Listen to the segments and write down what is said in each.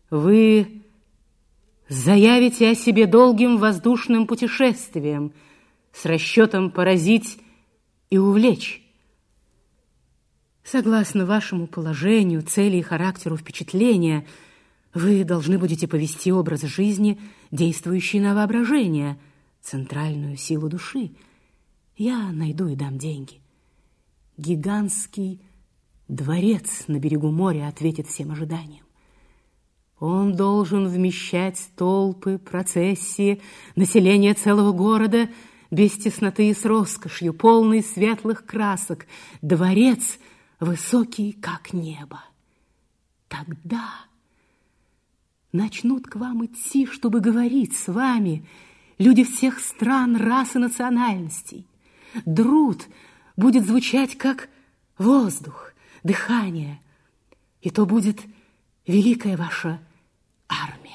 Вы заявите о себе долгим воздушным путешествием с расчетом поразить и увлечь. Согласно вашему положению, цели и характеру впечатления, вы должны будете повести образ жизни, действующий на воображение, центральную силу души. Я найду и дам деньги. Гигантский дворец на берегу моря ответит всем ожиданиям. Он должен вмещать толпы, процессии, население целого города без тесноты и с роскошью, полный светлых красок. Дворец высокий, как небо. Тогда начнут к вам идти, чтобы говорить с вами люди всех стран, рас и национальностей. Друд будет звучать, как воздух, дыхание, и то будет великая ваша армия.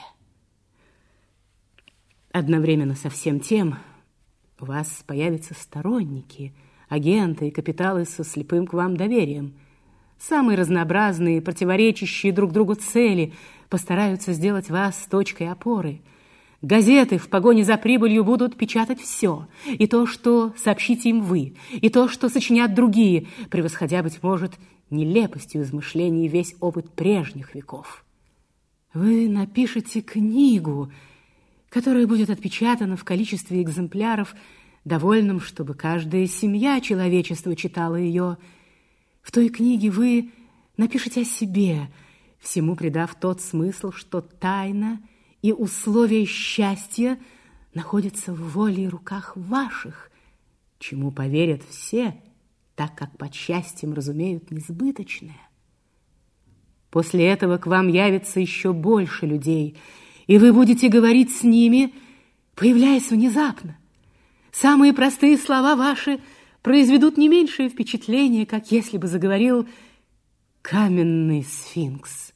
Одновременно со всем тем у вас появятся сторонники, агенты и капиталы со слепым к вам доверием. Самые разнообразные, противоречащие друг другу цели постараются сделать вас точкой опоры. Газеты в погоне за прибылью будут печатать все, и то, что сообщите им вы, и то, что сочинят другие, превосходя, быть может, нелепостью измышлений весь опыт прежних веков. Вы напишете книгу, которая будет отпечатана в количестве экземпляров, довольном, чтобы каждая семья человечества читала ее. В той книге вы напишете о себе, всему придав тот смысл, что тайна и условия счастья находятся в воле и руках ваших, чему поверят все, так как под счастьем разумеют несбыточное. После этого к вам явится еще больше людей, и вы будете говорить с ними, появляясь внезапно. Самые простые слова ваши произведут не меньшее впечатление, как если бы заговорил каменный сфинкс.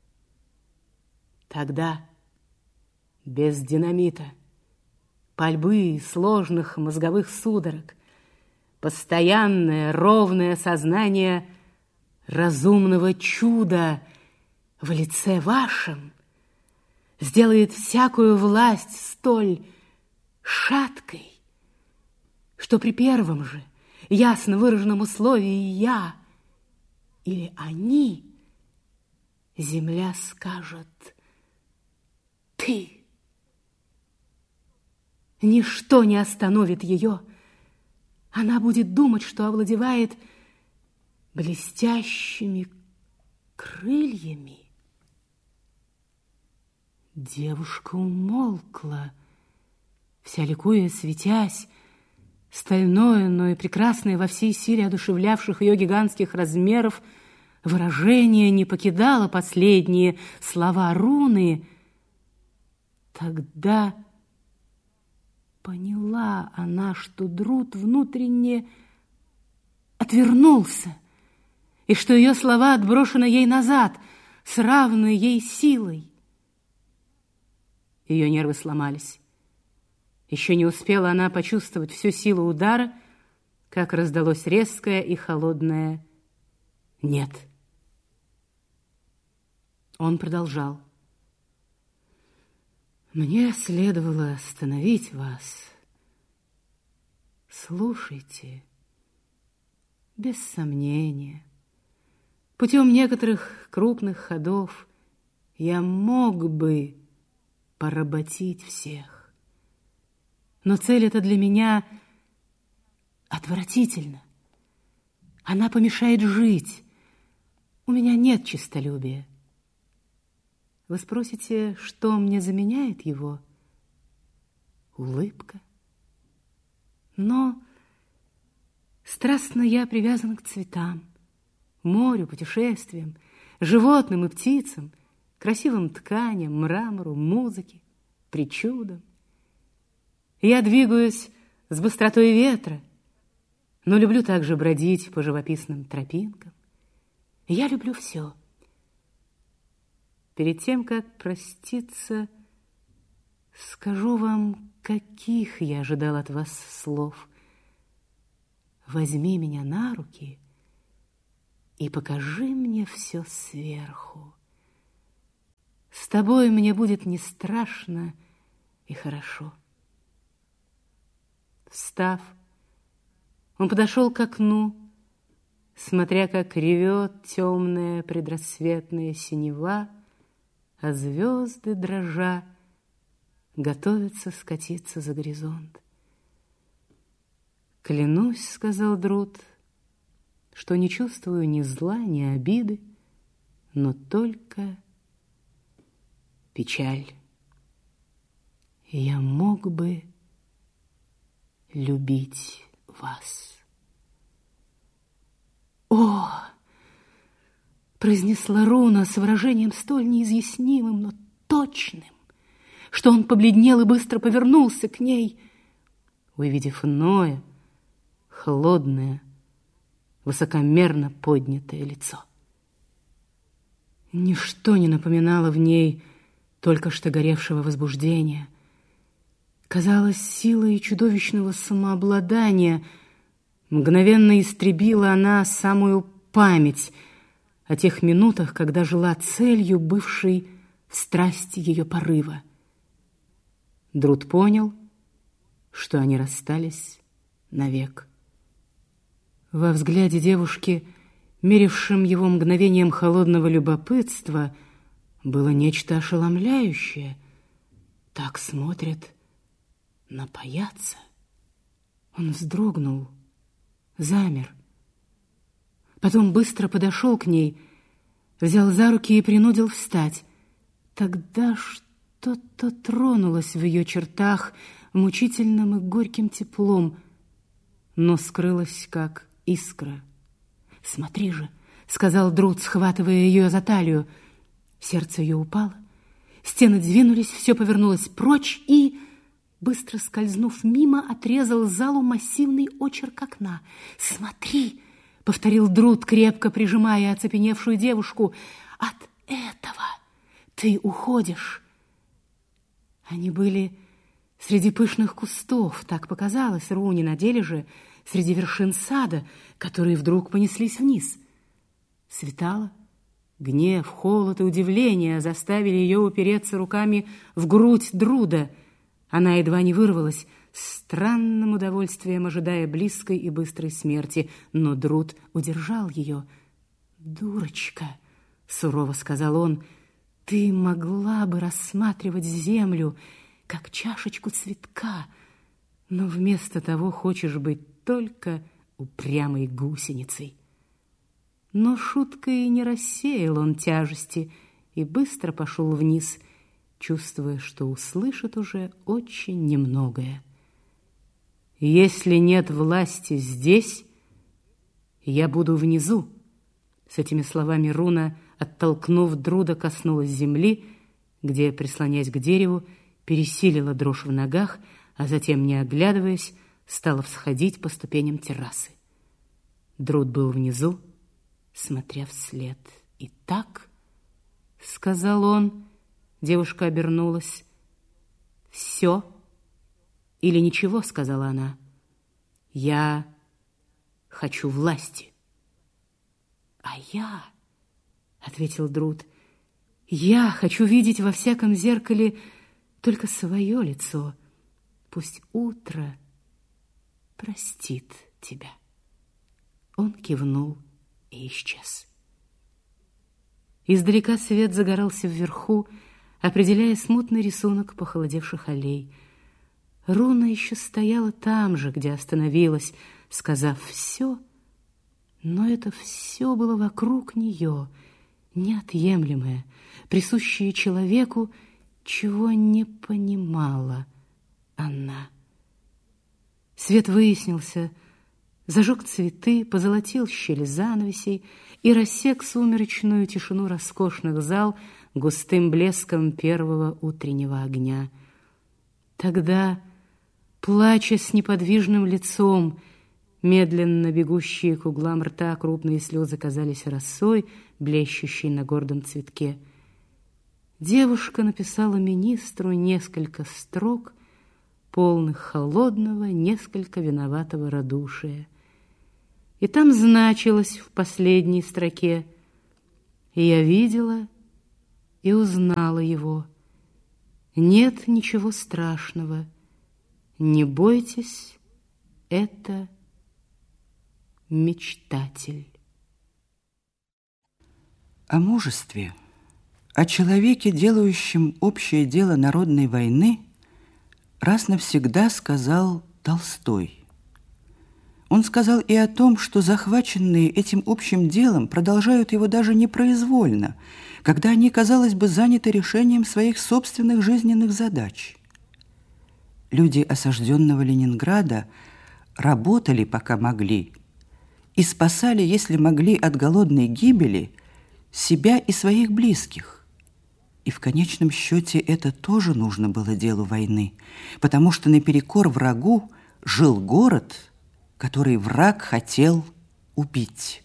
Тогда без динамита, пальбы и сложных мозговых судорог, постоянное ровное сознание разумного чуда в лице вашем сделает всякую власть столь шаткой, что при первом же ясно выраженном условии «я» или «они» земля скажет «ты». Ничто не остановит ее. Она будет думать, что овладевает блестящими крыльями. Девушка умолкла, вся ликуя, светясь. Стальное, но и прекрасное во всей силе одушевлявших ее гигантских размеров выражение не покидало последние слова руны. Тогда поняла она, что Друд внутренне отвернулся, и что ее слова отброшены ей назад с равной ей силой. Ее нервы сломались. Еще не успела она почувствовать всю силу удара, как раздалось резкое и холодное «нет». Он продолжал. «Мне следовало остановить вас. Слушайте, без сомнения, путем некоторых крупных ходов я мог бы поработить всех. Но цель эта для меня отвратительна. Она помешает жить. У меня нет честолюбия. Вы спросите, что мне заменяет его? Улыбка. Но страстно я привязан к цветам, морю, путешествиям, животным и птицам, красивым тканям, мрамору, музыке, причудам. Я двигаюсь с быстротой ветра, но люблю также бродить по живописным тропинкам. Я люблю все. Перед тем, как проститься, скажу вам, каких я ожидал от вас слов. Возьми меня на руки и покажи мне все сверху. С тобой мне будет не страшно и хорошо. Встав, он подошел к окну, смотря, как ревет темная предрассветная синева, а звезды, дрожа, готовятся скатиться за горизонт. «Клянусь, — сказал Друд, — что не чувствую ни зла, ни обиды, но только печаль. Я мог бы любить вас». «О!» — произнесла Руна с выражением столь неизъяснимым, но точным, что он побледнел и быстро повернулся к ней, увидев иное, холодное, высокомерно поднятое лицо. Ничто не напоминало в ней только что горевшего возбуждения. Казалось, силой чудовищного самообладания мгновенно истребила она самую память о тех минутах, когда жила целью, бывшей в страсти ее порыва. Друд понял, что они расстались навек. Во взгляде девушки, мерившем его мгновением холодного любопытства, было нечто ошеломляющее. Так смотрят на паяца. Он вздрогнул, замер. Потом быстро подошел к ней, взял за руки и принудил встать. Тогда что-то тронулось в ее чертах мучительным и горьким теплом, но скрылось, как искра. «Смотри же», — сказал Друд, схватывая ее за талию. Сердце ее упало, стены двинулись, все повернулось прочь и, быстро скользнув мимо, отрезал залу массивный очерк окна. «Смотри», — повторил Друд, крепко прижимая оцепеневшую девушку, — «от этого ты уходишь». Они были среди пышных кустов, так показалось Руне, на деле же среди вершин сада, которые вдруг понеслись вниз. Светало. Гнев, холод и удивление заставили ее упереться руками в грудь Друда. Она едва не вырвалась, странным удовольствием ожидая близкой и быстрой смерти, но Друд удержал ее. «Дурочка», — сурово сказал он, — «ты могла бы рассматривать землю, как чашечку цветка, но вместо того хочешь быть только упрямой гусеницей». Но шуткой не рассеял он тяжести и быстро пошел вниз, чувствуя, что услышит уже очень немногое. «Если нет власти здесь, я буду внизу». С этими словами Руна, оттолкнув Друда, коснулась земли, где, прислоняясь к дереву, пересилила дрожь в ногах, а затем, не оглядываясь, стала всходить по ступеням террасы. Друд был внизу, смотря вслед. «И так, — сказал он, — девушка обернулась. «Все или ничего, — сказала она, — я хочу власти». «А я, — ответил Друд, — я хочу видеть во всяком зеркале только свое лицо. Пусть утро простит тебя». Он кивнул и исчез. Издалека свет загорался вверху, определяя смутный рисунок похолодевших аллей. Руна еще стояла там же, где остановилась, сказав «все», но это все было вокруг нее, неотъемлемое, присущее человеку, чего не понимала она. Свет выяснился, зажег цветы, позолотил щели занавесей и рассек сумеречную тишину роскошных зал густым блеском первого утреннего огня. Тогда, плача с неподвижным лицом, медленно бегущие к углам рта крупные слезы казались росой, блещущей на гордом цветке. Девушка написала министру несколько строк, полных холодного, несколько виноватого радушия. И там значилось в последней строке: «И я видела и узнала его. Нет ничего страшного. Не бойтесь, это мечтатель. О мужестве, о человеке, делающем общее дело народной войны, раз навсегда сказал Толстой. Он сказал и о том, что захваченные этим общим делом продолжают его даже непроизвольно, когда они, казалось бы, заняты решением своих собственных жизненных задач. Люди осажденного Ленинграда работали, пока могли, и спасали, если могли, от голодной гибели себя и своих близких. И в конечном счете это тоже нужно было делу войны, потому что наперекор врагу жил город, который враг хотел убить.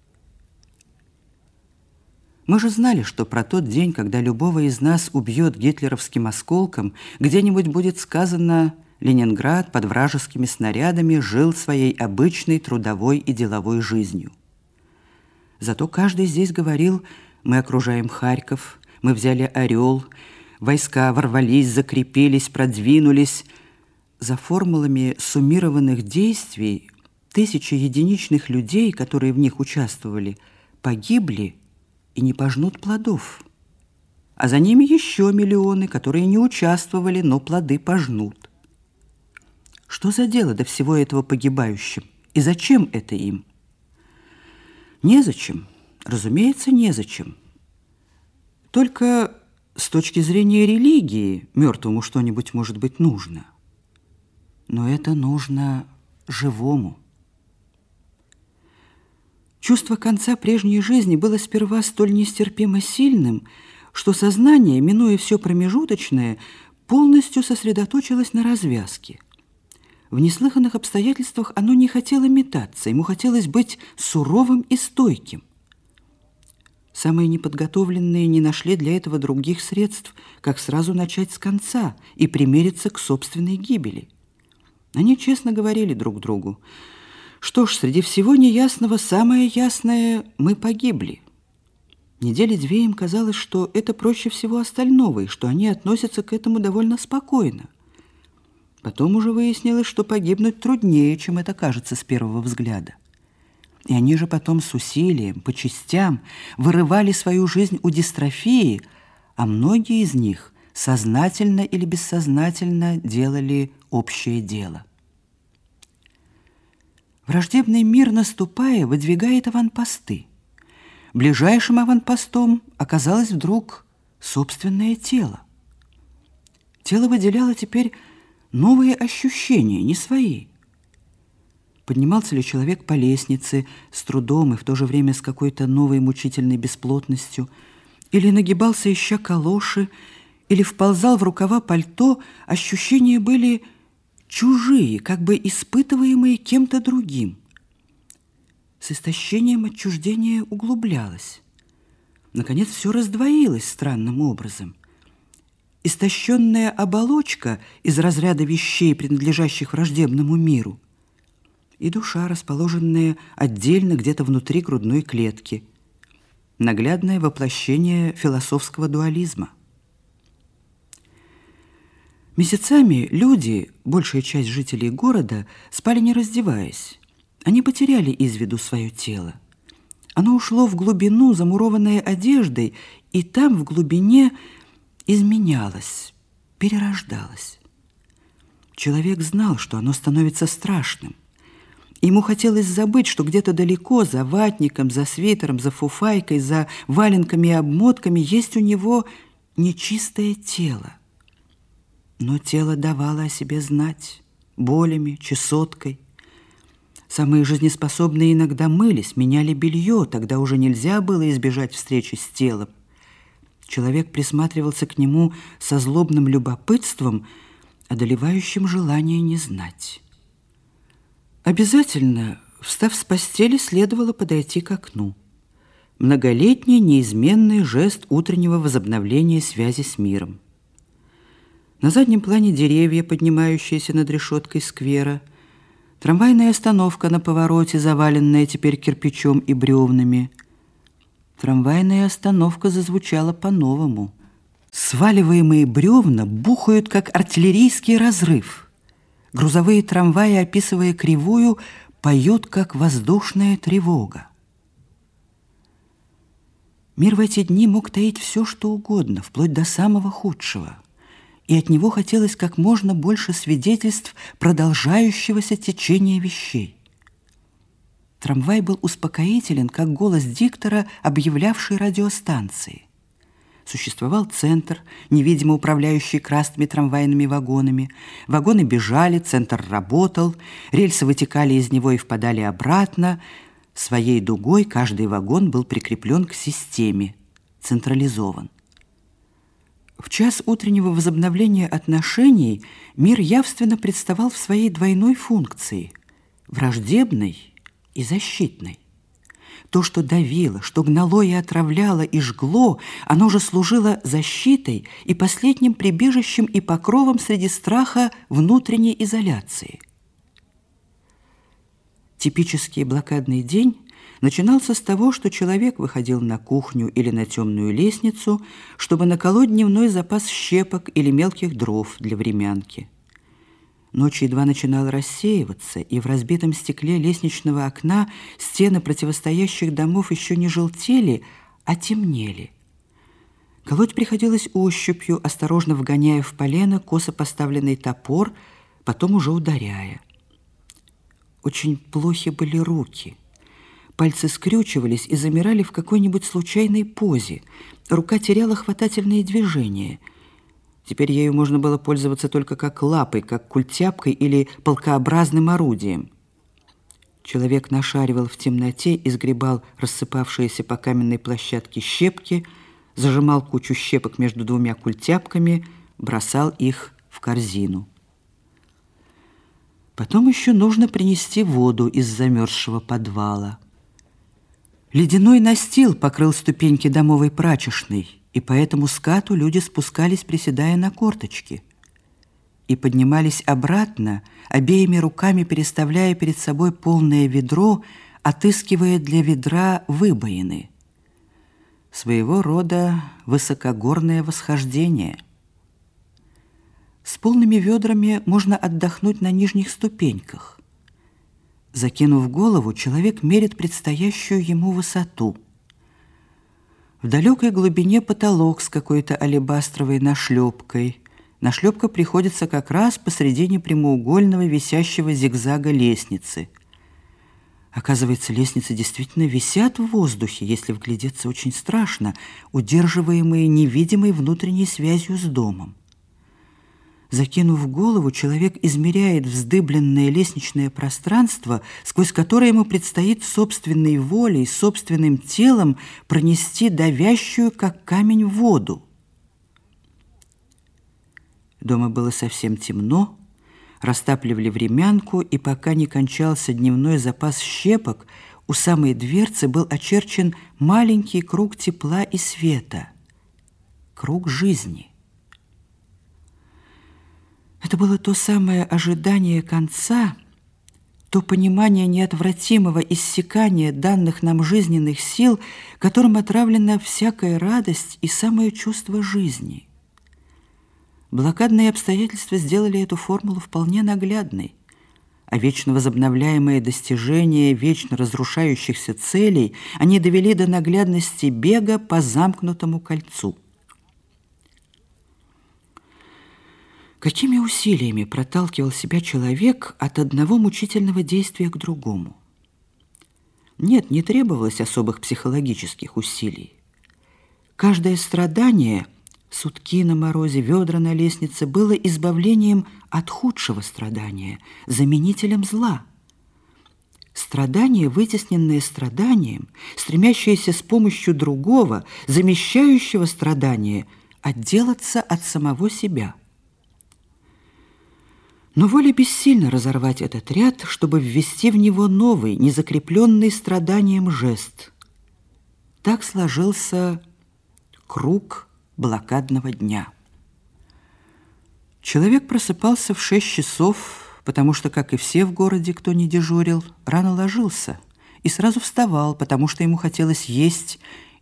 Мы же знали, что про тот день, когда любого из нас убьет гитлеровским осколком, где-нибудь будет сказано: Ленинград под вражескими снарядами жил своей обычной трудовой и деловой жизнью. Зато каждый здесь говорил: мы окружаем Харьков, мы взяли Орел, войска ворвались, закрепились, продвинулись. За формулами суммированных действий тысячи единичных людей, которые в них участвовали, погибли и не пожнут плодов. А за ними еще миллионы, которые не участвовали, но плоды пожнут. Что за дело до всего этого погибающим? И зачем это им? Незачем. Разумеется, незачем. Только с точки зрения религии мертвому что-нибудь может быть нужно. Но это нужно живому. Чувство конца прежней жизни было сперва столь нестерпимо сильным, что сознание, минуя все промежуточное, полностью сосредоточилось на развязке. В неслыханных обстоятельствах оно не хотело метаться, ему хотелось быть суровым и стойким. Самые неподготовленные не нашли для этого других средств, как сразу начать с конца и примириться к собственной гибели. Они честно говорили друг другу: что ж, среди всего неясного самое ясное – мы погибли. Недели две им казалось, что это проще всего остального, и что они относятся к этому довольно спокойно. Потом уже выяснилось, что погибнуть труднее, чем это кажется с первого взгляда. И они же потом с усилием, по частям, вырывали свою жизнь у дистрофии, а многие из них сознательно или бессознательно делали общее дело. Враждебный мир, наступая, выдвигает аванпосты. Ближайшим аванпостом оказалось вдруг собственное тело. Тело выделяло теперь новые ощущения, не свои. Поднимался ли человек по лестнице с трудом и в то же время с какой-то новой мучительной бесплотностью, или нагибался, ища калоши, или вползал в рукава пальто, ощущения были чужие, как бы испытываемые кем-то другим. С истощением отчуждение углублялось. Наконец, все раздвоилось странным образом. Истощенная оболочка из разряда вещей, принадлежащих враждебному миру, и душа, расположенная отдельно где-то внутри грудной клетки. Наглядное воплощение философского дуализма. Месяцами люди, большая часть жителей города, спали не раздеваясь. Они потеряли из виду свое тело. Оно ушло в глубину, замурованное одеждой, и там, в глубине, изменялось, перерождалось. Человек знал, что оно становится страшным. Ему хотелось забыть, что где-то далеко, за ватником, за свитером, за фуфайкой, за валенками и обмотками есть у него нечистое тело. Но тело давало о себе знать болями, чесоткой. Самые жизнеспособные иногда мылись, меняли белье, тогда уже нельзя было избежать встречи с телом. Человек присматривался к нему со злобным любопытством, одолевающим желание не знать. Обязательно, встав с постели, следовало подойти к окну. Многолетний неизменный жест утреннего возобновления связи с миром. На заднем плане деревья, поднимающиеся над решеткой сквера, трамвайная остановка на повороте, заваленная теперь кирпичом и бревнами. Трамвайная остановка зазвучала по-новому. Сваливаемые бревна бухают, как артиллерийский разрыв. Грузовые трамваи, описывая кривую, поют, как воздушная тревога. Мир в эти дни мог таить все, что угодно, вплоть до самого худшего. И от него хотелось как можно больше свидетельств продолжающегося течения вещей. Трамвай был успокоителен, как голос диктора, объявлявший радиостанции. Существовал центр, невидимо управляющий красными трамвайными вагонами. Вагоны бежали, центр работал, рельсы вытекали из него и впадали обратно. Своей дугой каждый вагон был прикреплен к системе, централизован. В час утреннего возобновления отношений мир явственно представал в своей двойной функции – враждебной и защитной. То, что давило, что гнало и отравляло и жгло, оно же служило защитой и последним прибежищем и покровом среди страха внутренней изоляции. Типический блокадный день начинался с того, что человек выходил на кухню или на темную лестницу, чтобы наколоть дневной запас щепок или мелких дров для времянки. Ночь едва начинала рассеиваться, и в разбитом стекле лестничного окна стены противостоящих домов еще не желтели, а темнели. Колоть приходилось ощупью, осторожно вгоняя в полено косо поставленный топор, потом уже ударяя. Очень плохи были руки. Пальцы скрючивались и замирали в какой-нибудь случайной позе. Рука теряла хватательные движения. Теперь ею можно было пользоваться только как лапой, как культяпкой или палкообразным орудием. Человек нашаривал в темноте и сгребал рассыпавшиеся по каменной площадке щепки, зажимал кучу щепок между двумя культяпками, бросал их в корзину. Потом еще нужно принести воду из замерзшего подвала. Ледяной настил покрыл ступеньки домовой прачечной, и по этому скату люди спускались, приседая на корточки, и поднимались обратно, обеими руками переставляя перед собой полное ведро, отыскивая для ведра выбоины. Своего рода высокогорное восхождение. С полными ведрами можно отдохнуть на нижних ступеньках. Закинув голову, человек мерит предстоящую ему высоту. В далекой глубине потолок с какой-то алебастровой нашлепкой. Нашлепка приходится как раз посредине прямоугольного висящего зигзага лестницы. Оказывается, лестницы действительно висят в воздухе, если вглядеться очень страшно, удерживаемые невидимой внутренней связью с домом. Закинув голову, человек измеряет вздыбленное лестничное пространство, сквозь которое ему предстоит собственной волей, собственным телом пронести давящую, как камень, воду. Дома было совсем темно, растапливали времянку, и пока не кончался дневной запас щепок, у самой дверцы был очерчен маленький круг тепла и света, круг жизни. Это было то самое ожидание конца, то понимание неотвратимого иссякания данных нам жизненных сил, которым отравлена всякая радость и самое чувство жизни. Блокадные обстоятельства сделали эту формулу вполне наглядной, а вечно возобновляемые достижения вечно разрушающихся целей они довели до наглядности бега по замкнутому кольцу. Какими усилиями проталкивал себя человек от одного мучительного действия к другому? Нет, не требовалось особых психологических усилий. Каждое страдание, сутки на морозе, ведра на лестнице, было избавлением от худшего страдания, заменителем зла. Страдание, вытесненное страданием, стремящееся с помощью другого, замещающего страдание, отделаться от самого себя. Но воля бессильна разорвать этот ряд, чтобы ввести в него новый, незакрепленный страданием жест. Так сложился круг блокадного дня. Человек просыпался в 6 часов, потому что, как и все в городе, кто не дежурил, рано ложился, и сразу вставал, потому что ему хотелось есть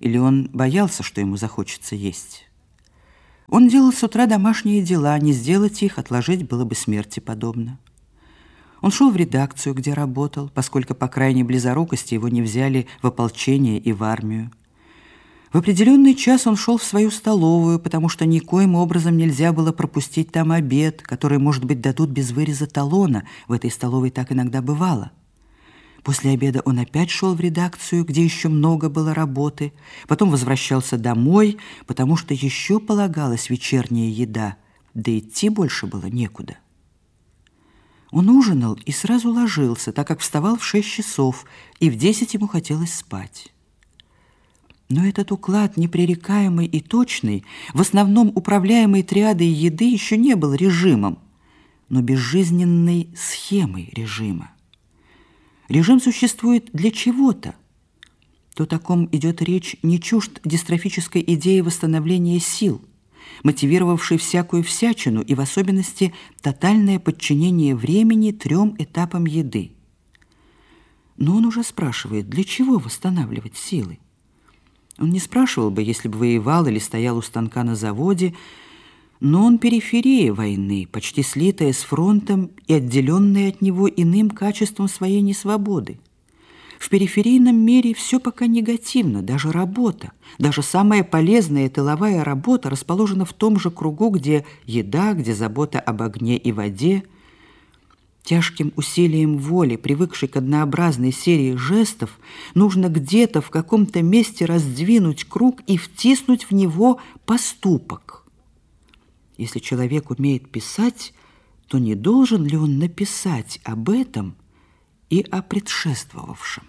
или он боялся, что ему захочется есть. Он делал с утра домашние дела, не сделать их, отложить было бы смерти подобно. Он шел в редакцию, где работал, поскольку по крайней близорукости его не взяли в ополчение и в армию. В определенный час он шел в свою столовую, потому что никоим образом нельзя было пропустить там обед, который, может быть, дадут без выреза талона. В этой столовой так иногда бывало. После обеда он опять шел в редакцию, где еще много было работы, потом возвращался домой, потому что еще полагалась вечерняя еда, да идти больше было некуда. Он ужинал и сразу ложился, так как вставал в 6 часов, и в 10 ему хотелось спать. Но этот уклад, непререкаемый и точный, в основном управляемый триадой еды, еще не был режимом, но безжизненной схемой режима. Режим существует для чего-то. То, о ком идет речь, не чужд дистрофической идеи восстановления сил, мотивировавшей всякую всячину и в особенности тотальное подчинение времени 3 этапам еды. Но он уже спрашивает, для чего восстанавливать силы? Он не спрашивал бы, если бы воевал или стоял у станка на заводе, но он периферия войны, почти слитая с фронтом и отделенная от него иным качеством своей несвободы. В периферийном мире все пока негативно, даже работа, даже самая полезная тыловая работа расположена в том же кругу, где еда, где забота об огне и воде. Тяжким усилием воли, привыкшей к однообразной серии жестов, нужно где-то в каком-то месте раздвинуть круг и втиснуть в него поступок. Если человек умеет писать, то не должен ли он написать об этом и о предшествовавшем?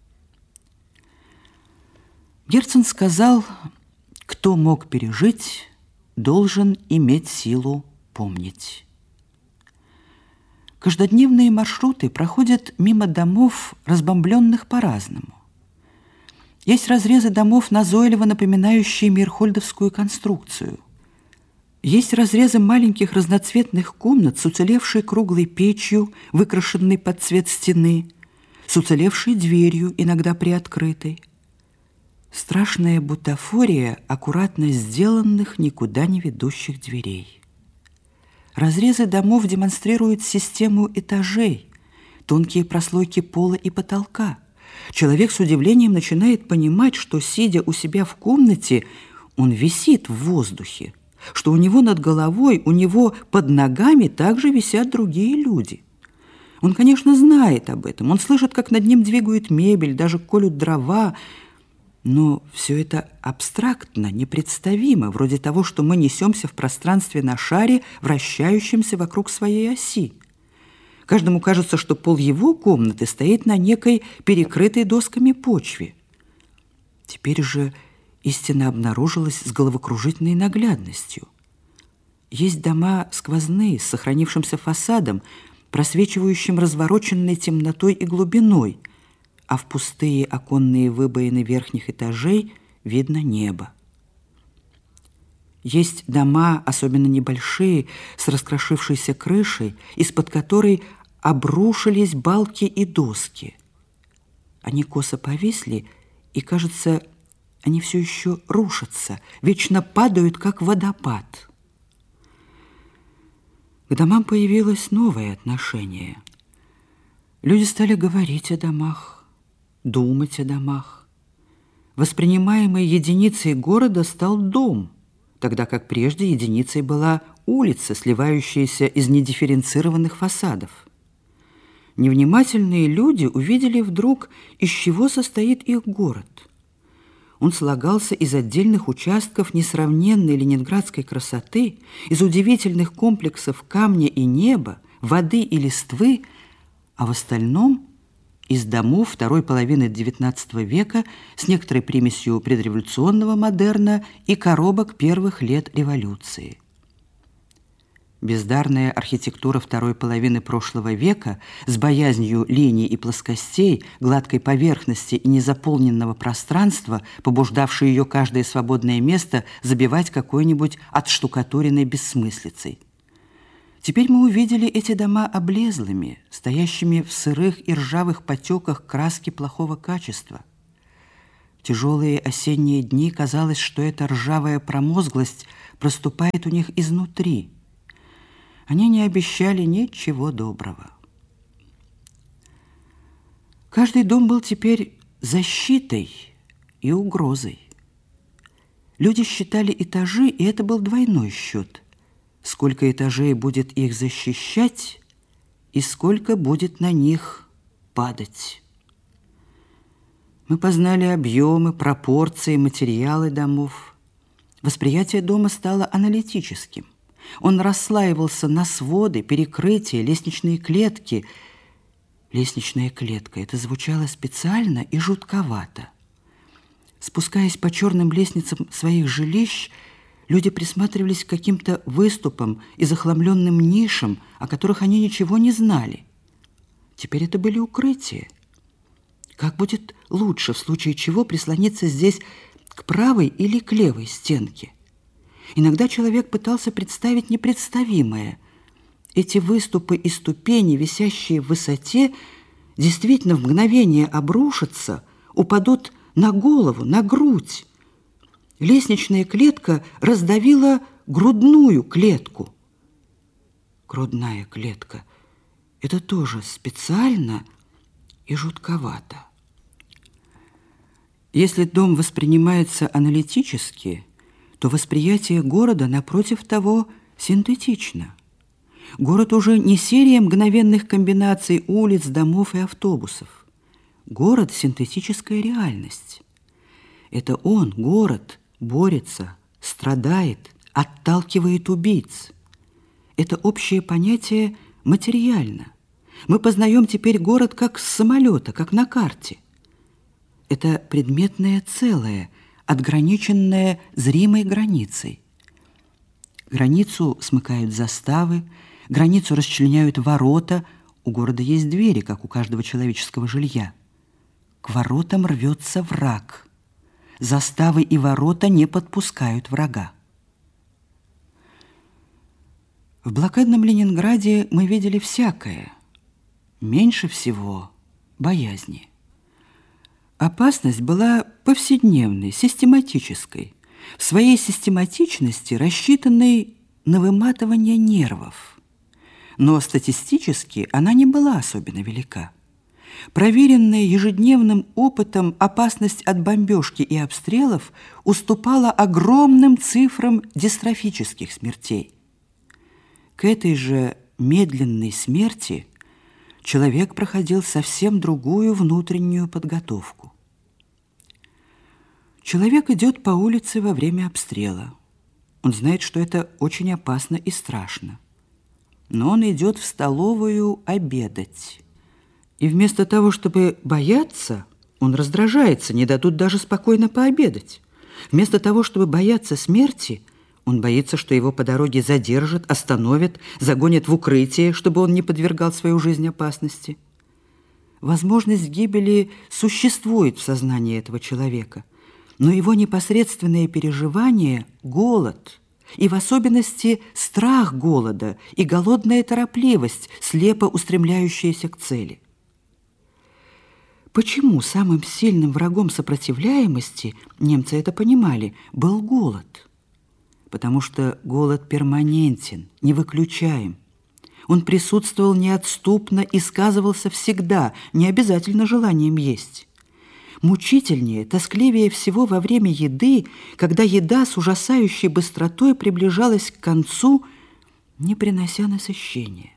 Герцен сказал, кто мог пережить, должен иметь силу помнить. Каждодневные маршруты проходят мимо домов, разбомбленных по-разному. Есть разрезы домов, назойливо напоминающие мирхольдовскую конструкцию. Есть разрезы маленьких разноцветных комнат с уцелевшей круглой печью, выкрашенной под цвет стены, с уцелевшей дверью, иногда приоткрытой. Страшная бутафория аккуратно сделанных, никуда не ведущих дверей. Разрезы домов демонстрируют систему этажей, тонкие прослойки пола и потолка. Человек с удивлением начинает понимать, что, сидя у себя в комнате, он висит в воздухе, что у него над головой, у него под ногами также висят другие люди. Он, конечно, знает об этом, он слышит, как над ним двигают мебель, даже колют дрова, но все это абстрактно, непредставимо, вроде того, что мы несемся в пространстве на шаре, вращающемся вокруг своей оси. Каждому кажется, что пол его комнаты стоит на некой перекрытой досками почве. Теперь же истина обнаружилась с головокружительной наглядностью. Есть дома сквозные, с сохранившимся фасадом, просвечивающим развороченной темнотой и глубиной, а в пустые оконные выбоины верхних этажей видно небо. Есть дома, особенно небольшие, с раскрошившейся крышей, из-под которой обрушились балки и доски. Они косо повисли, и, кажется, они все еще рушатся, вечно падают, как водопад. К домам появилось новое отношение. Люди стали говорить о домах, думать о домах. Воспринимаемой единицей города стал дом, тогда как прежде единицей была улица, сливающаяся из недифференцированных фасадов. Невнимательные люди увидели вдруг, из чего состоит их город. Он слагался из отдельных участков несравненной ленинградской красоты, из удивительных комплексов камня и неба, воды и листвы, а в остальном из домов второй половины XIX века с некоторой примесью предреволюционного модерна и коробок первых лет революции. Бездарная архитектура второй половины прошлого века с боязнью линий и плоскостей, гладкой поверхности и незаполненного пространства, побуждавшая ее каждое свободное место забивать какой-нибудь отштукатуренной бессмыслицей. Теперь мы увидели эти дома облезлыми, стоящими в сырых и ржавых потеках краски плохого качества. тяжелые осенние дни казалось, что эта ржавая промозглость проступает у них изнутри. Они не обещали ничего доброго. Каждый дом был теперь защитой и угрозой. Люди считали этажи, и это был двойной счет. Сколько этажей будет их защищать, и сколько будет на них падать. Мы познали объемы, пропорции, материалы домов. Восприятие дома стало аналитическим. Он расслаивался на своды, перекрытия, лестничные клетки. Лестничная клетка – это звучало специально и жутковато. Спускаясь по черным лестницам своих жилищ, люди присматривались к каким-то выступам и захламленным нишам, о которых они ничего не знали. Теперь это были укрытия. Как будет лучше, в случае чего, прислониться здесь к правой или к левой стенке? Иногда человек пытался представить непредставимое. Эти выступы и ступени, висящие в высоте, действительно в мгновение обрушатся, упадут на голову, на грудь. Лестничная клетка раздавила грудную клетку. Грудная клетка – это тоже специально и жутковато. Если дом воспринимается аналитически, то восприятие города, напротив того, синтетично. Город уже не серия мгновенных комбинаций улиц, домов и автобусов. Город – синтетическая реальность. Это он, город, борется, страдает, отталкивает убийц. Это общее понятие материально. Мы познаем теперь город как с самолета, как на карте. Это предметное целое, отграниченное зримой границей. Границу смыкают заставы, границу расчленяют ворота. У города есть двери, как у каждого человеческого жилья. К воротам рвется враг. Заставы и ворота не подпускают врага. В блокадном Ленинграде мы видели всякое. Меньше всего боязни. Опасность была повседневной, систематической, в своей систематичности рассчитанной на выматывание нервов. Но статистически она не была особенно велика. Проверенная ежедневным опытом опасность от бомбежки и обстрелов уступала огромным цифрам дистрофических смертей. К этой же медленной смерти человек проходил совсем другую внутреннюю подготовку. Человек идет по улице во время обстрела. Он знает, что это очень опасно и страшно. Но он идет в столовую обедать. И вместо того, чтобы бояться, он раздражается, не дадут даже спокойно пообедать. Вместо того, чтобы бояться смерти, он боится, что его по дороге задержат, остановят, загонят в укрытие, чтобы он не подвергал свою жизнь опасности. Возможность гибели существует в сознании этого человека, но его непосредственное переживание – голод, и в особенности страх голода и голодная торопливость, слепо устремляющаяся к цели. Почему самым сильным врагом сопротивляемости, немцы это понимали, был голод? Потому что голод перманентен, невыключаем. Он присутствовал неотступно и сказывался всегда, не обязательно желанием есть. Мучительнее, тоскливее всего во время еды, когда еда с ужасающей быстротой приближалась к концу, не принося насыщения.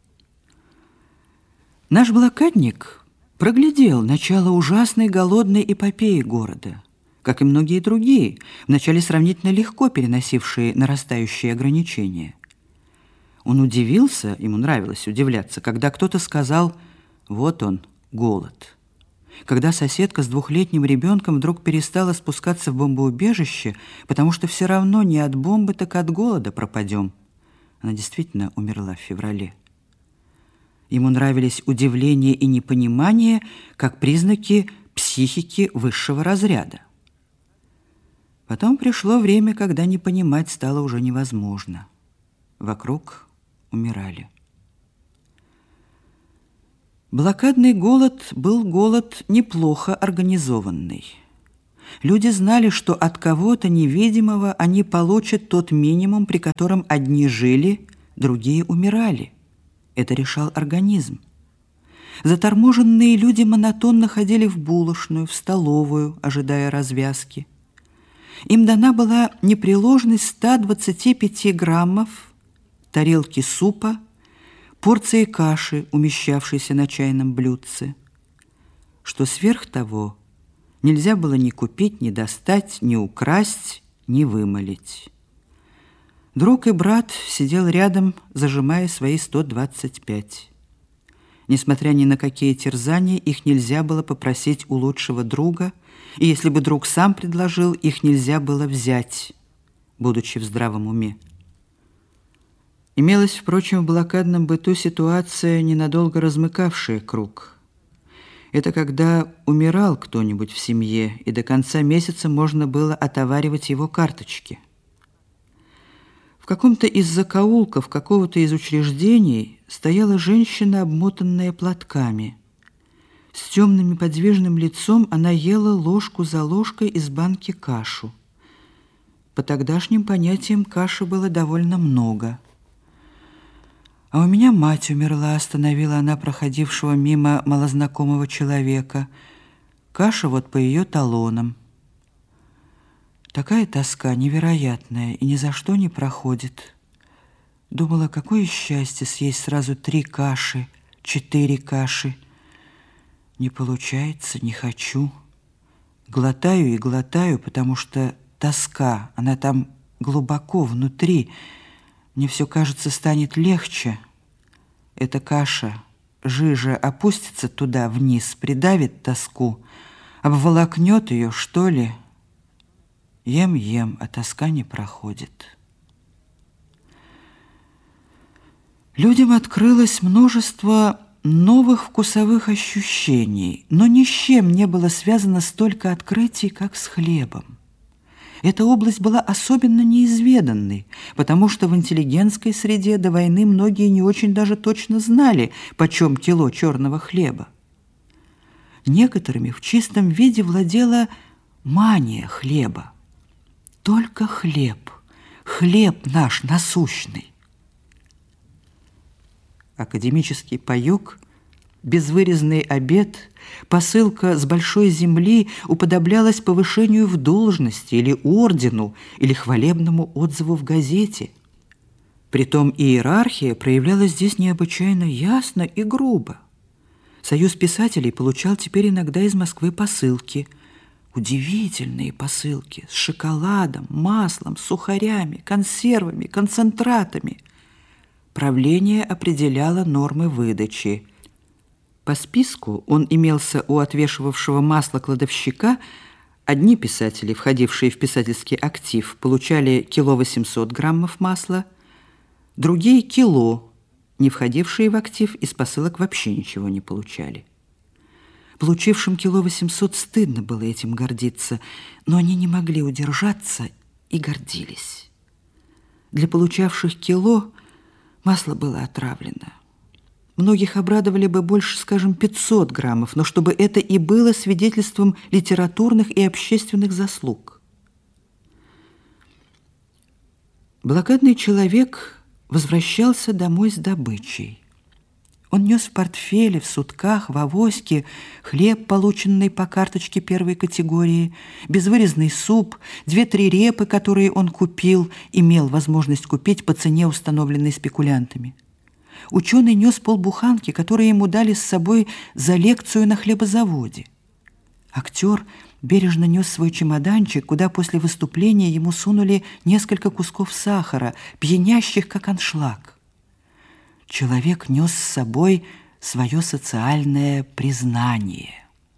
Наш блокадник проглядел начало ужасной голодной эпопеи города, как и многие другие, вначале сравнительно легко переносившие нарастающие ограничения. Он удивился, ему нравилось удивляться, когда кто-то сказал «вот он, голод». Когда соседка с 2-летним ребенком вдруг перестала спускаться в бомбоубежище, потому что все равно не от бомбы, так от голода пропадем. Она действительно умерла в феврале. Ему нравились удивление и непонимание как признаки психики высшего разряда. Потом пришло время, когда не понимать стало уже невозможно. Вокруг умирали. Блокадный голод был голод неплохо организованный. Люди знали, что от кого-то невидимого они получат тот минимум, при котором одни жили, другие умирали. Это решал организм. Заторможенные люди монотонно ходили в булочную, в столовую, ожидая развязки. Им дана была непреложность 125 граммов, тарелки супа, порции каши, умещавшейся на чайном блюдце. Что сверх того нельзя было ни купить, ни достать, ни украсть, ни вымолить. Друг и брат сидел рядом, зажимая свои 125. Несмотря ни на какие терзания, их нельзя было попросить у лучшего друга, и если бы друг сам предложил, их нельзя было взять, будучи в здравом уме. Имелась, впрочем, в блокадном быту ситуация, ненадолго размыкавшая круг. Это когда умирал кто-нибудь в семье, и до конца месяца можно было отоваривать его карточки. В каком-то из закоулков какого-то из учреждений стояла женщина, обмотанная платками. С темным и подвижным лицом она ела ложку за ложкой из банки кашу. По тогдашним понятиям каши было довольно много. «А у меня мать умерла», — остановила она проходившего мимо малознакомого человека. «Каша вот по ее талонам». Такая тоска невероятная и ни за что не проходит. Думала, какое счастье съесть сразу 3 каши, 4 каши. Не получается, не хочу. Глотаю и глотаю, потому что тоска, она там глубоко внутри. Мне все кажется, станет легче. Эта каша, жижа опустится туда вниз, придавит тоску, обволокнет ее, что ли. Ем, а тоска не проходит. Людям открылось множество новых вкусовых ощущений, но ни с чем не было связано столько открытий, как с хлебом. Эта область была особенно неизведанной, потому что в интеллигентской среде до войны многие не очень даже точно знали, почем кило черного хлеба. Некоторыми в чистом виде владела мания хлеба. Только хлеб, хлеб наш насущный. Академический паёк, безвырезанный обед, посылка с большой земли уподоблялась повышению в должности или ордену, или хвалебному отзыву в газете. Притом иерархия проявлялась здесь необычайно ясно и грубо. Союз писателей получал теперь иногда из Москвы посылки. Удивительные посылки с шоколадом, маслом, сухарями, консервами, концентратами. Правление определяло нормы выдачи. По списку он имелся у отвешивавшего масло кладовщика. Одни писатели, входившие в писательский актив, получали 800 граммов масла, другие – кило, не входившие в актив, из посылок вообще ничего не получали. Получившим 800 стыдно было этим гордиться, но они не могли удержаться и гордились. Для получавших кило масло было отравлено. Многих обрадовали бы больше, скажем, 500 граммов, но чтобы это и было свидетельством литературных и общественных заслуг. Блокадный человек возвращался домой с добычей. Он нес в портфеле, в сутках, в авоське хлеб, полученный по карточке первой категории, безвырезный суп, 2-3 репы, которые он купил, имел возможность купить по цене, установленной спекулянтами. Ученый нес полбуханки, которые ему дали с собой за лекцию на хлебозаводе. Актер бережно нес свой чемоданчик, куда после выступления ему сунули несколько кусков сахара, пьянящих, как аншлаг. Человек нес с собой свое социальное признание.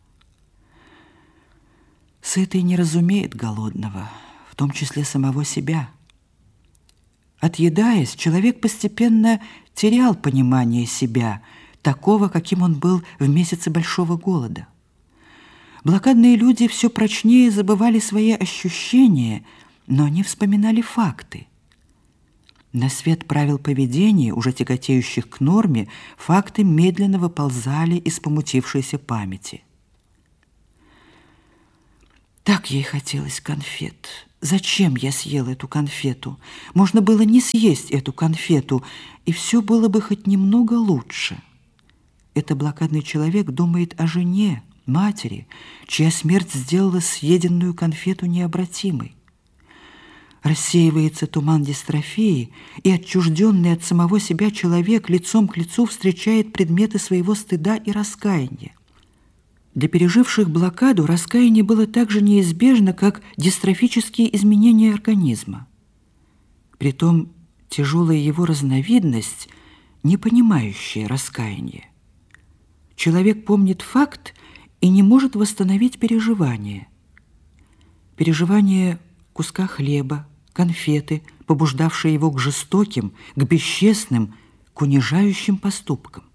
Сытый не разумеет голодного, в том числе самого себя. Отъедаясь, человек постепенно терял понимание себя, такого, каким он был в месяцы большого голода. Блокадные люди все прочнее забывали свои ощущения, но они вспоминали факты. На свет правил поведения, уже тяготеющих к норме, факты медленно выползали из помутившейся памяти. Так ей хотелось конфет. Зачем я съела эту конфету? Можно было не съесть эту конфету, и все было бы хоть немного лучше. Этот блокадный человек думает о жене, матери, чья смерть сделала съеденную конфету необратимой. Рассеивается туман дистрофии, и отчужденный от самого себя человек лицом к лицу встречает предметы своего стыда и раскаяния. Для переживших блокаду раскаяние было так же неизбежно, как дистрофические изменения организма. Притом тяжелая его разновидность, не понимающая раскаяние. Человек помнит факт и не может восстановить переживание. Переживание куска хлеба, конфеты, побуждавшие его к жестоким, к бесчестным, к унижающим поступкам.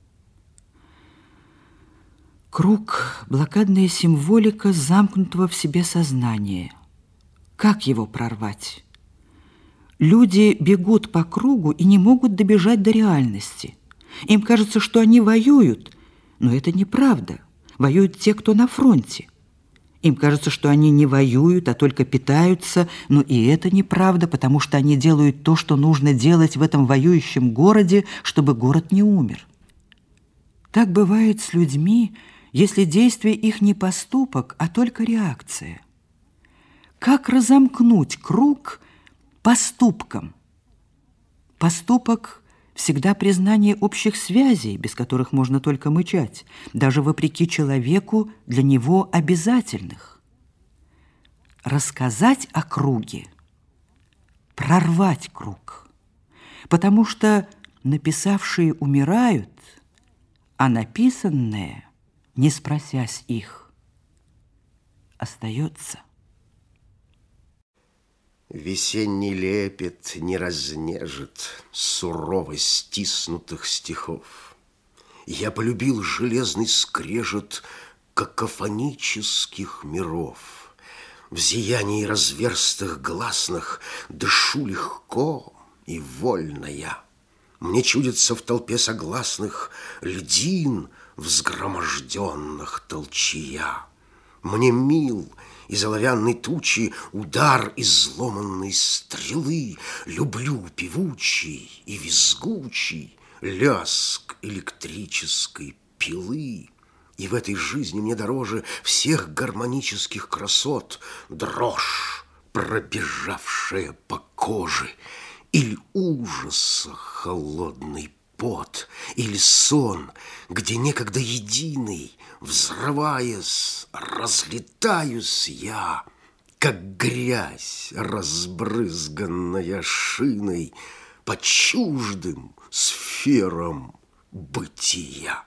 Круг – блокадная символика замкнутого в себе сознания. Как его прорвать? Люди бегут по кругу и не могут добежать до реальности. Им кажется, что они воюют, но это неправда. Воюют те, кто на фронте. Им кажется, что они не воюют, а только питаются, но и это неправда, потому что они делают то, что нужно делать в этом воюющем городе, чтобы город не умер. Так бывает с людьми, если действие их не поступок, а только реакция. Как разомкнуть круг поступком? Поступок всегда признание общих связей, без которых можно только мычать, даже вопреки человеку, для него обязательных. Рассказать о круге, прорвать круг, потому что написавшие умирают, а написанное, не спросясь их, остается. Весенний лепет не разнежит сурово стиснутых стихов. Я полюбил железный скрежет какофонических миров. В зиянии разверстых гласных дышу легко и вольно я. Мне чудится в толпе согласных льдин взгроможденных толчья. Мне мил из оловянной тучи удар изломанной стрелы. Люблю певучий и визгучий лязг электрической пилы. И в этой жизни мне дороже всех гармонических красот дрожь, пробежавшая по коже, или ужаса холодный пот, или сон, где некогда единый, взрываясь, разлетаюсь я, как грязь, разбрызганная шиной по чуждым сферам бытия.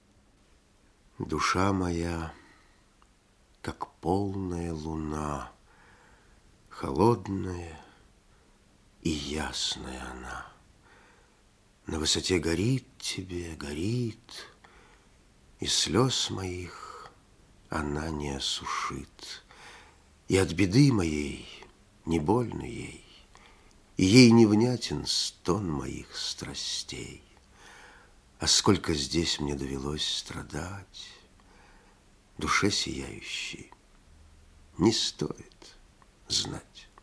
Душа моя, как полная луна, холодная и ясная она. На высоте горит тебе, горит, и слез моих она не осушит. И от беды моей не больно ей, и ей не внятен стон моих страстей. А сколько здесь мне довелось страдать, душе сияющей не стоит знать.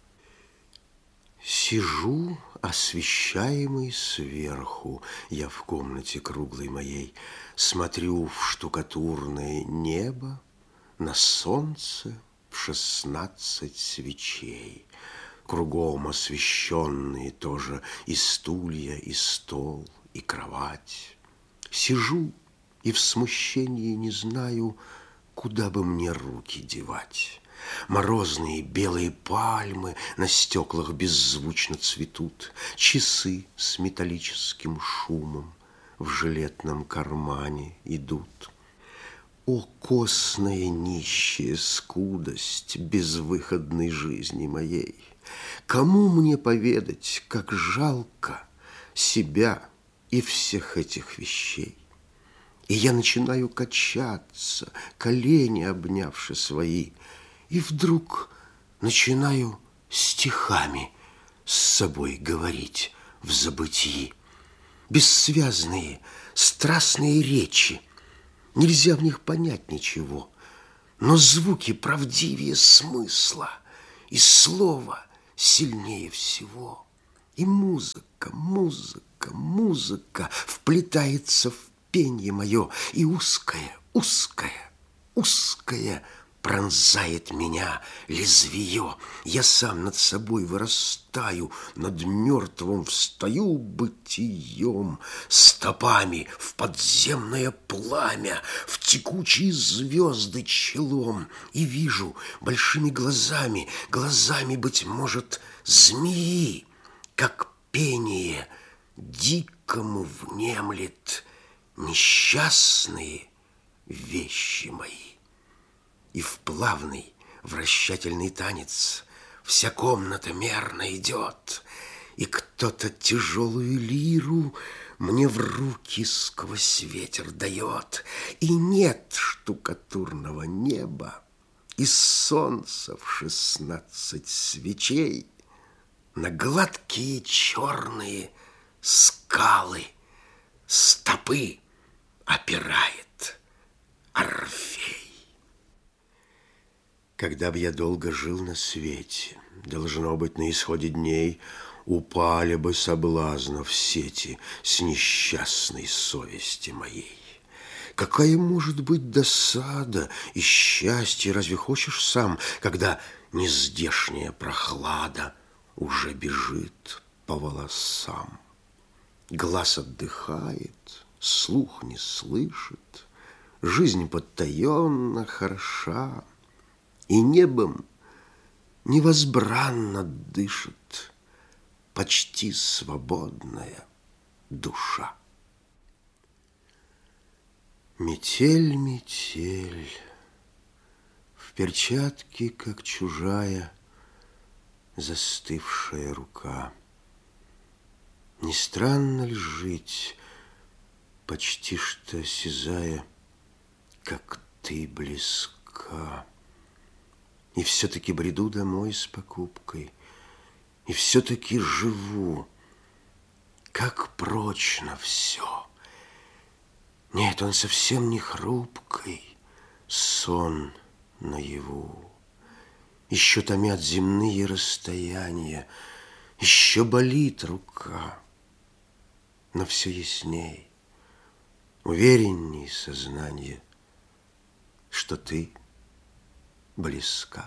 Сижу, освещаемый сверху, я в комнате круглой моей, смотрю в штукатурное небо, на солнце в 16 свечей. Кругом освещенные тоже и стулья, и стол, и кровать. Сижу и в смущении не знаю, куда бы мне руки девать. Морозные белые пальмы на стеклах беззвучно цветут, часы с металлическим шумом в жилетном кармане идут. О, косная нищая скудость безвыходной жизни моей! Кому мне поведать, как жалко себя и всех этих вещей? И я начинаю качаться, колени обнявши свои, и вдруг начинаю стихами с собой говорить в забытии. Бессвязные, страстные речи, нельзя в них понять ничего, но звуки правдивее смысла, и слово сильнее всего. И музыка, музыка, музыка вплетается в пенье мое, и узкое, узкое, узкое пронзает меня лезвие. Я сам над собой вырастаю, над мертвым встаю бытием, стопами в подземное пламя, в текучие звезды челом, и вижу большими глазами, глазами, быть может, змеи, как пение дикому внемлет несчастные вещи мои. И в плавный вращательный танец вся комната мерно идет, и кто-то тяжелую лиру мне в руки сквозь ветер дает, и нет штукатурного неба, и солнца в 16 свечей на гладкие черные скалы стопы опирает Орфей. Когда б я долго жил на свете, должно быть, на исходе дней упали бы соблазна в сети с несчастной совести моей. Какая может быть досада и счастье, разве хочешь сам, когда нездешняя прохлада уже бежит по волосам? Глаз отдыхает, слух не слышит, жизнь потаенно хороша, и небом невозбранно дышит почти свободная душа. Метель, метель, в перчатке, как чужая, застывшая рука. Не странно ли жить, почти что осязая, как ты близка? И все-таки бреду домой с покупкой, и все-таки живу. Как прочно все. Нет, он совсем не хрупкий, сон наяву. Еще томят земные расстояния, еще болит рука. Но все ясней, уверенней сознание, что ты близка.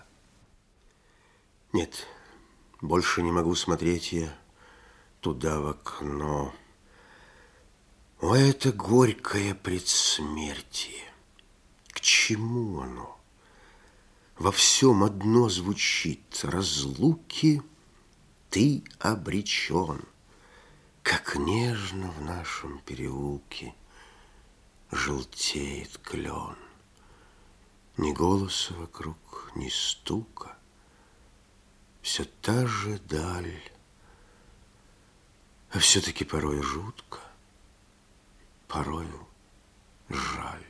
Нет, больше не могу смотреть я туда в окно. О, это горькое предсмертие! К чему оно? Во всем одно звучит: разлуки ты обречен. Как нежно в нашем переулке желтеет клен. Ни голоса вокруг, ни стука, все та же даль, а все-таки порою жутко, порою жаль.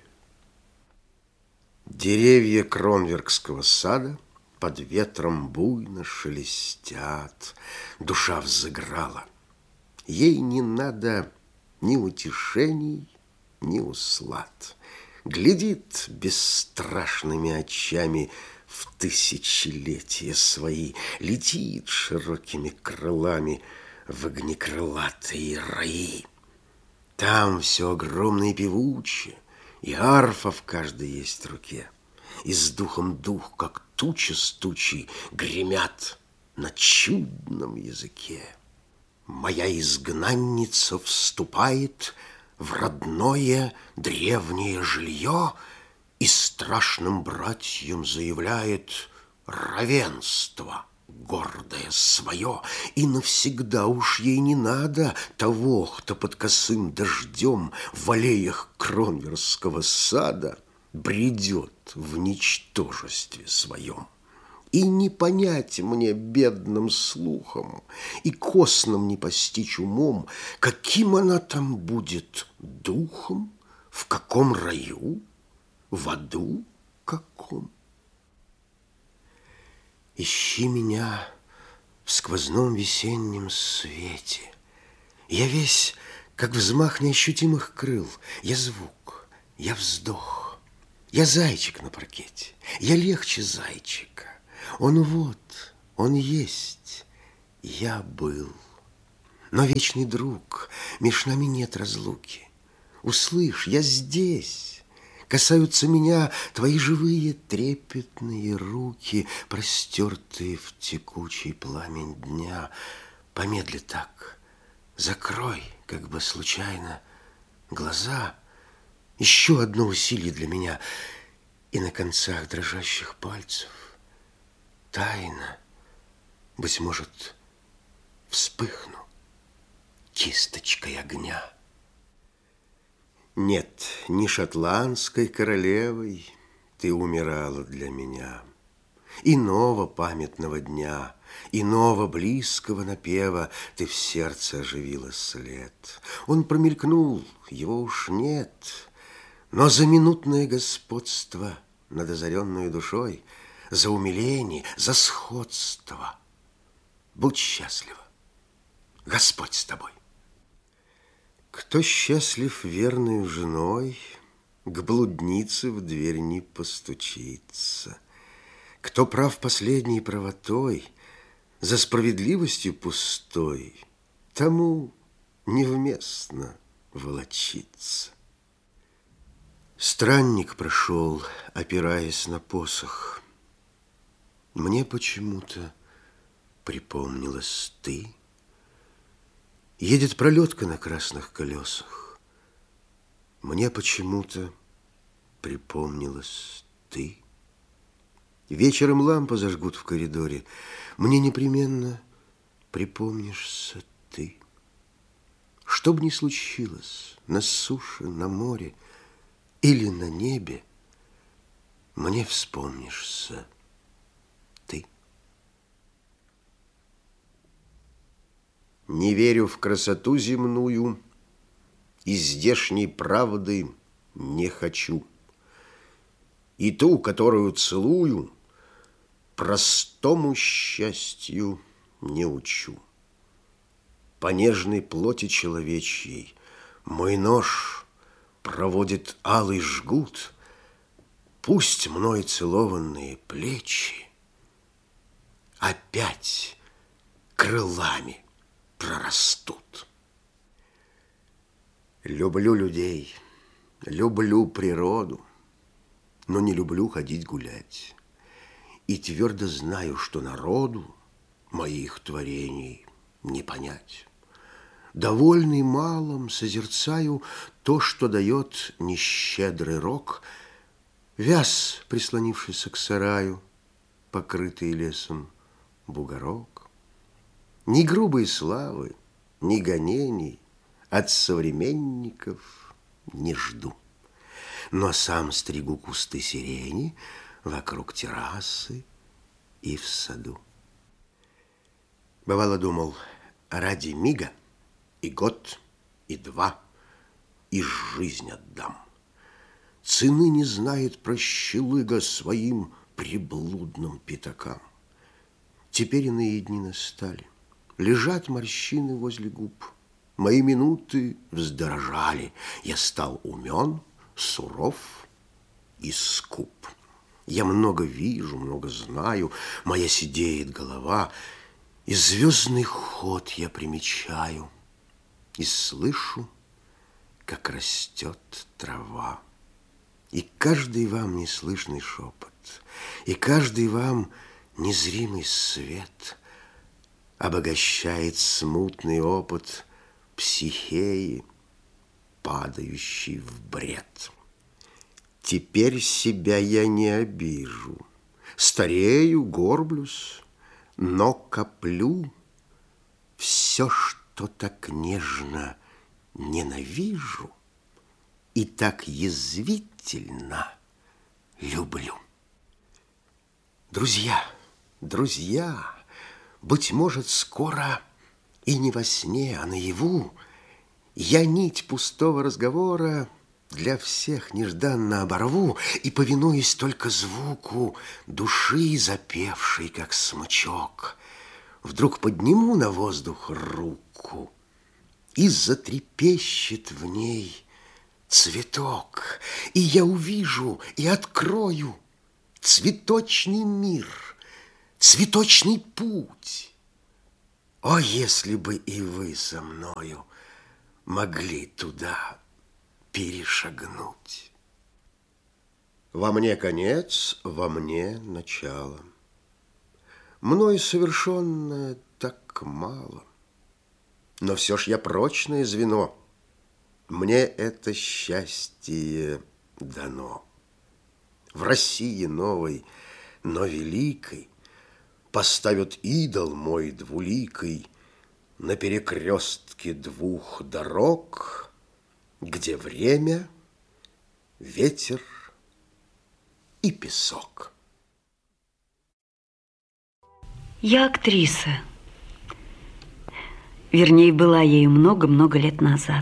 Деревья Кронверкского сада под ветром буйно шелестят. Душа взыграла. Ей не надо ни утешений, ни услад. Глядит бесстрашными очами в тысячелетия свои, летит широкими крылами в огнекрылатые раи. Там все огромное и певучее, и арфа в каждой есть руке, и с духом дух, как туча с тучей, гремят на чудном языке. Моя изгнанница вступает в родное древнее жилье и страшным братьям заявляет равенство гордое свое. И навсегда уж ей не надо того, кто под косым дождем в аллеях Кронверского сада бредет в ничтожестве своем. И не понять мне бедным слухом, и косным не постичь умом, каким она там будет духом, в каком раю, в аду каком. Ищи меня в сквозном весеннем свете. Я весь, как взмах неощутимых крыл, я звук, я вздох, Я зайчик на паркете, я легче зайчика. Он вот, он есть, я был. Но вечный друг, меж нами нет разлуки. Услышь, я здесь. Касаются меня твои живые трепетные руки, простертые в текучий пламень дня. Помедли так, закрой, как бы случайно, глаза. Еще одно усилие для меня. И на концах дрожащих пальцев тайно, быть может, вспыхну кисточкой огня. Нет, не шотландской королевой ты умирала для меня. Иного памятного дня, иного близкого напева ты в сердце оживила след. Он промелькнул, его уж нет, но за минутное господство над озаренной душой, за умиление, за сходство будь счастлива, Господь с тобой. Кто счастлив верной женой, к блуднице в дверь не постучится. Кто прав последней правотой, за справедливостью пустой, тому невместно волочиться. Странник прошел, опираясь на посох. Мне почему-то припомнилась ты. Едет пролетка на красных колесах. Мне почему-то припомнилась ты. Вечером лампу зажгут в коридоре. Мне непременно припомнишься ты. Что б ни случилось на суше, на море или на небе, мне вспомнишься ты. Не верю в красоту земную, и здешней правды не хочу. И ту, которую целую, простому счастью не учу. По нежной плоти человечьей мой нож проводит алый жгут. Пусть мной целованные плечи опять крылами прорастут. Люблю людей, люблю природу, но не люблю ходить гулять. И твердо знаю, что народу моих творений не понять. Довольный малым созерцаю то, что дает нещедрый рок, вяз, прислонившийся к сараю, покрытый лесом бугорок. Ни грубой славы, ни гонений от современников не жду. Но сам стригу кусты сирени вокруг террасы и в саду. Бывало, думал, ради мига и год, и два, и жизнь отдам. Цены не знает прощелыга своим приблудным пятакам. Теперь иные дни настали. Лежат морщины возле губ. Мои минуты вздорожали. Я стал умен, суров и скуп. Я много вижу, много знаю, моя седеет голова, и звездный ход я примечаю, и слышу, как растет трава. И каждый вам неслышный шепот, и каждый вам незримый свет обогащает смутный опыт психеи, падающий в бред. Теперь себя я не обижу, старею, горблюсь, но коплю все, что так нежно ненавижу и так язвительно люблю. Друзья, друзья, быть может, скоро и не во сне, а наяву я нить пустого разговора для всех нежданно оборву и, повинуясь только звуку души, запевшей, как смычок, вдруг подниму на воздух руку, и затрепещет в ней цветок, и я увижу и открою цветочный мир, цветочный путь. О, если бы и вы со мною могли туда перешагнуть. Во мне конец, во мне начало. Мною совершенное так мало, но все ж я прочное звено. Мне это счастье дано. В России новой, но великой поставят идол мой двуликой на перекрестке двух дорог, где время, ветер и песок. Я актриса. Вернее, была ею много-много лет назад.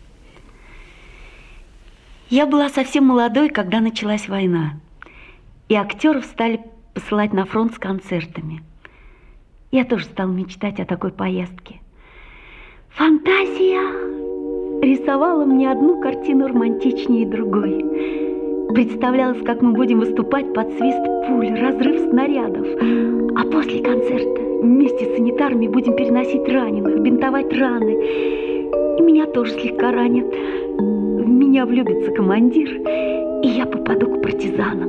Я была совсем молодой, когда началась война, и актеров стали посылать на фронт с концертами. Я тоже стала мечтать о такой поездке. Фантазия рисовала мне одну картину романтичнее другой. Представлялось, как мы будем выступать под свист пуль, разрыв снарядов. А после концерта вместе с санитарами будем переносить раненых, бинтовать раны. И меня тоже слегка ранят. В меня влюбится командир, и я попаду к партизанам.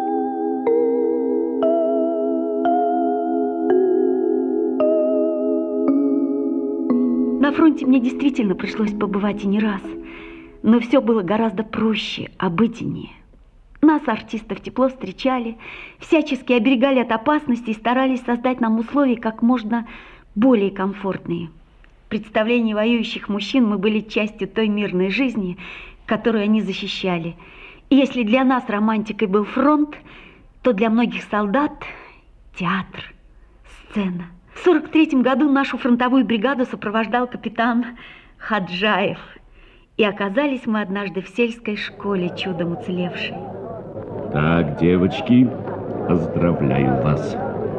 На фронте мне действительно пришлось побывать и не раз, но все было гораздо проще, обыденнее. Нас, артистов, тепло встречали, всячески оберегали от опасности и старались создать нам условия как можно более комфортные. В представлении воюющих мужчин мы были частью той мирной жизни, которую они защищали. И если для нас романтикой был фронт, то для многих солдат – театр, сцена. В 1943 году нашу фронтовую бригаду сопровождал капитан Хаджаев. И оказались мы однажды в сельской школе, чудом уцелевшей. Так, девочки, поздравляю вас.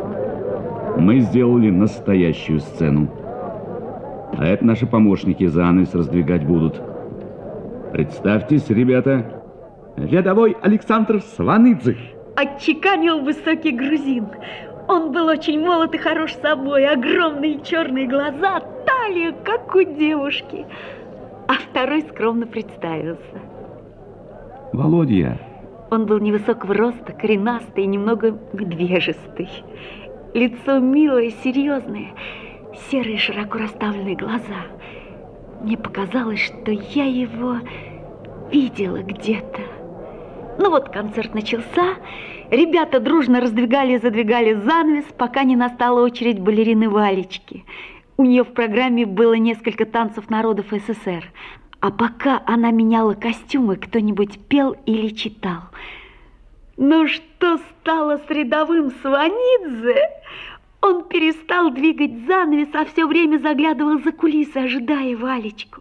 Мы сделали настоящую сцену. А это наши помощники занавес раздвигать будут. Представьтесь, ребята. Рядовой Александр Сваныдзе. Отчеканил высокий грузин. Он был очень молод и хорош собой. Огромные черные глаза, талия, как у девушки. А второй скромно представился. Володя. Он был невысокого роста, коренастый и немного медвежистый. Лицо милое, серьезное, серые широко расставленные глаза. Мне показалось, что я его видела где-то. Ну вот концерт начался. Ребята дружно раздвигали и задвигали занавес, пока не настала очередь балерины Валечки. У нее в программе было несколько танцев народов СССР. А пока она меняла костюмы, кто-нибудь пел или читал. Но что стало с рядовым Сванидзе? Он перестал двигать занавес, а все время заглядывал за кулисы, ожидая Валечку.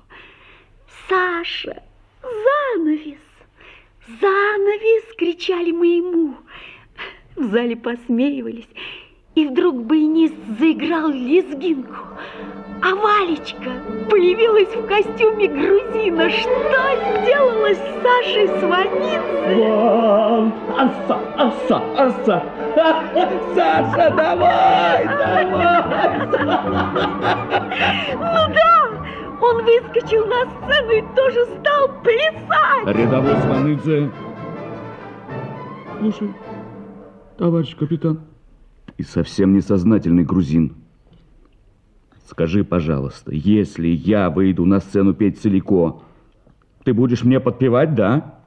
«Саша, занавес! Занавес!» – кричали мы ему. В зале посмеивались. И вдруг баянист заиграл лезгинку, а Валечка появилась в костюме грузина. Что сделалось с Сашей Сванидзе? Аса! Саша, давай! Ну да! Он выскочил на сцену и тоже стал плясать. Рядовой Сваныдзе. Слушай, товарищ капитан. И совсем несознательный грузин. Скажи, пожалуйста, если я выйду на сцену петь Целико, ты будешь мне подпевать, да?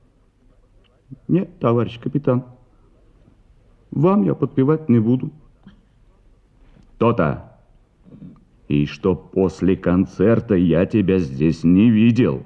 Нет, товарищ капитан. Вам я подпевать не буду. То-то. И что после концерта я тебя здесь не видел.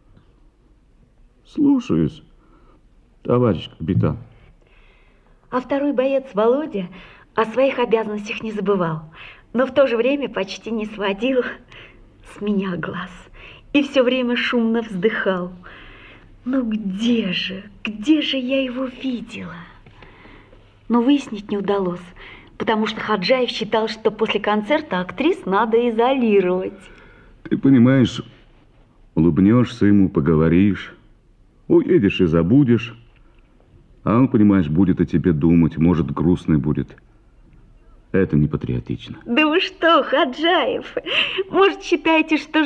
Слушаюсь, товарищ капитан. А второй боец Володя о своих обязанностях не забывал, но в то же время почти не сводил с меня глаз и все время шумно вздыхал. Ну где же я его видела? Но выяснить не удалось, потому что Хаджаев считал, что после концерта актрис надо изолировать. Ты понимаешь, Улыбнешься ему, поговоришь, уедешь и забудешь. А он, понимаешь, будет о тебе думать, может, грустный будет. Это не патриотично. Да вы что, Ходжаев, может, считаете, что